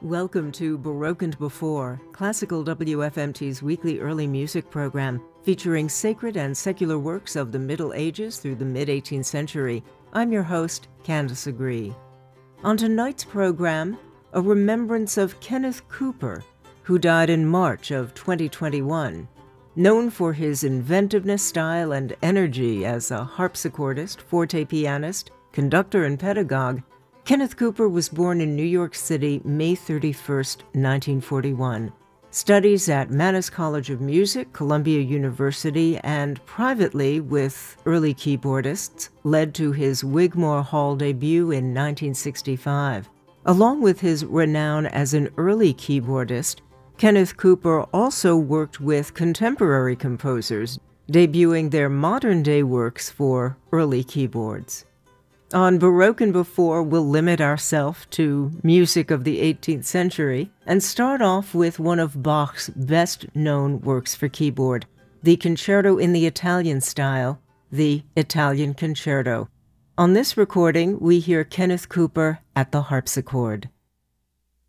Welcome to Baroque and Before, Classical WFMT's weekly early music program featuring sacred and secular works of the Middle Ages through the mid-18th century. I'm your host, Candace Agree. On tonight's program, a remembrance of Kenneth Cooper, who died in March of 2021. Known for his inventiveness, style, and energy as a harpsichordist, forte pianist, conductor, and pedagogue, Kenneth Cooper was born in New York City, May 31st, 1941. Studies at Mannes College of Music, Columbia University, and privately with early keyboardists led to his Wigmore Hall debut in 1965. Along with his renown as an early keyboardist, Kenneth Cooper also worked with contemporary composers, debuting their modern-day works for early keyboards. On Baroque and Before, we'll limit ourselves to music of the 18th century and start off with one of Bach's best-known works for keyboard, the Concerto in the Italian style, the Italian Concerto. On this recording, we hear Kenneth Cooper at the harpsichord.